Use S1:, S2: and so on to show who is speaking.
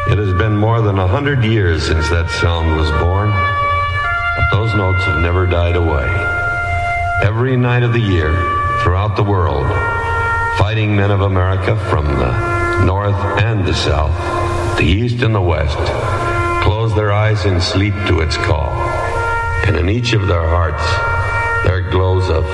S1: It has been more than 100 years since that sound was born, but those notes have never died away. Every night of the year, throughout the world, fighting men of America from the north and the south, the east and the west, close their eyes in sleep to its call. And in each of their hearts, there glows a